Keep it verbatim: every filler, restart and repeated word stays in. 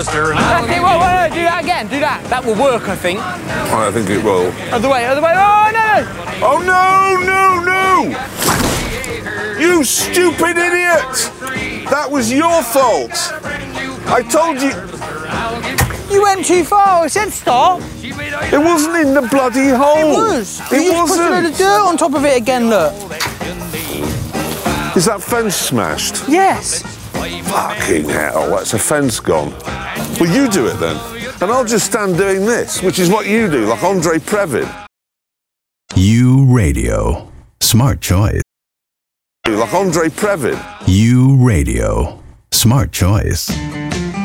That's it, whoa, whoa, do that again, do that. That will work, I think. I think it will. Other way, other way, oh no! Oh no, no, no! You stupid idiot! That was your fault! I told you... You went too far, I said stop. It wasn't in the bloody hole! It was! It you wasn't! Just put a load of dirt on top of it again, look. Is that fence smashed? Yes. Fucking hell, that's a fence gone. Well, you do it then. And I'll just stand doing this, which is what you do, like Andre Previn. U Radio. Smart choice. Like Andre Previn. U Radio. Smart choice.